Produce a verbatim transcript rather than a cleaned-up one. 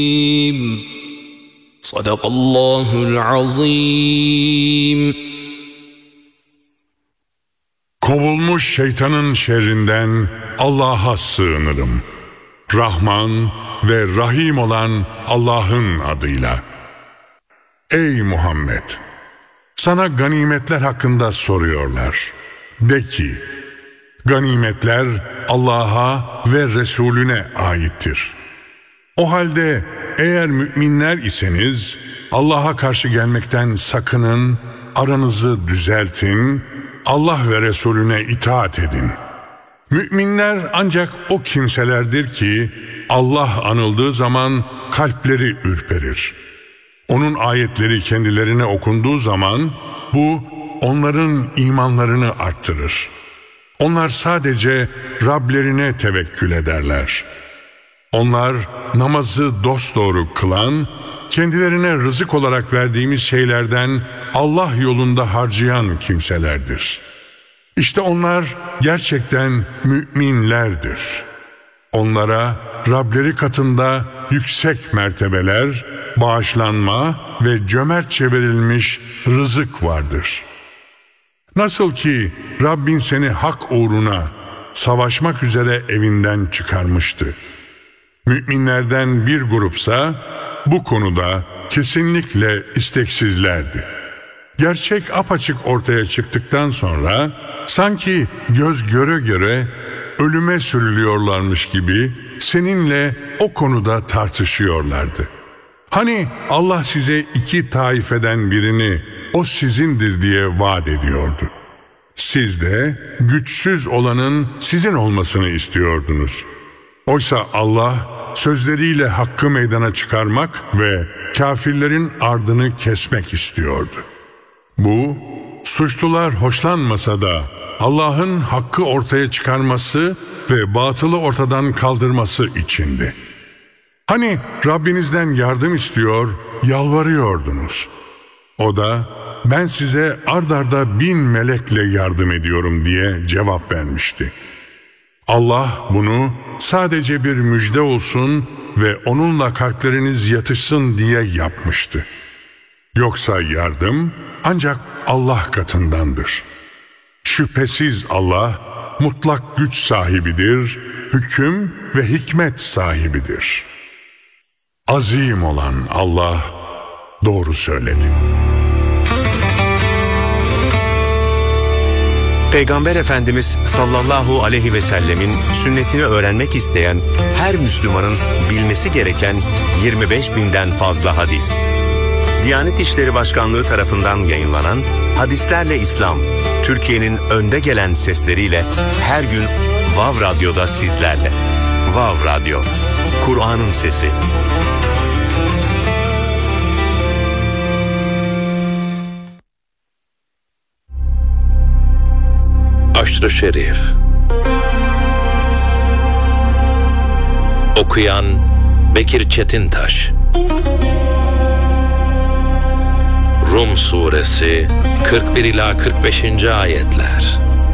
Sadakallahul azim. Kovulmuş şeytanın şerrinden Allah'a sığınırım. Rahman ve Rahim olan Allah'ın adıyla. Ey Muhammed! Sana ganimetler hakkında soruyorlar. De ki, ganimetler Allah'a ve Resulüne aittir. O halde eğer müminler iseniz Allah'a karşı gelmekten sakının, aranızı düzeltin, Allah ve Resulüne itaat edin. Müminler ancak o kimselerdir ki Allah anıldığı zaman kalpleri ürperir. Onun ayetleri kendilerine okunduğu zaman bu onların imanlarını arttırır. Onlar sadece Rablerine tevekkül ederler. Onlar namazı dosdoğru kılan, kendilerine rızık olarak verdiğimiz şeylerden Allah yolunda harcayan kimselerdir. İşte onlar gerçekten müminlerdir. Onlara Rableri katında yüksek mertebeler, bağışlanma ve cömertçe verilmiş rızık vardır. Nasıl ki Rabbin seni hak uğruna savaşmak üzere evinden çıkarmıştı. Müminlerden bir grupsa bu konuda kesinlikle isteksizlerdi. Gerçek apaçık ortaya çıktıktan sonra sanki göz göre göre ölüme sürülüyorlarmış gibi seninle o konuda tartışıyorlardı. Hani Allah size iki taifeden birini o sizindir diye vaat ediyordu. Siz de güçsüz olanın sizin olmasını istiyordunuz. Oysa Allah sözleriyle hakkı meydana çıkarmak ve kafirlerin ardını kesmek istiyordu. Bu, suçlular hoşlanmasa da Allah'ın hakkı ortaya çıkarması ve batılı ortadan kaldırması içindi. Hani Rabbinizden yardım istiyor, yalvarıyordunuz. O da ben size ard arda bin melekle yardım ediyorum diye cevap vermişti. Allah bunu sadece bir müjde olsun ve onunla kalpleriniz yatışsın diye yapmıştı. Yoksa yardım ancak Allah katındandır. Şüphesiz Allah mutlak güç sahibidir, hüküm ve hikmet sahibidir. Azim olan Allah doğru söyledi. Peygamber Efendimiz sallallahu aleyhi ve sellemin sünnetini öğrenmek isteyen her Müslümanın bilmesi gereken yirmi beş binden fazla hadis. Diyanet İşleri Başkanlığı tarafından yayınlanan Hadislerle İslam, Türkiye'nin önde gelen sesleriyle her gün Vav Radyo'da sizlerle. Vav Radyo, Kur'an'ın sesi. Aşr-ı Şerif. Okuyan Bekir Çetintaş. Rum Suresi kırk bir ila kırk beşinci ayetler.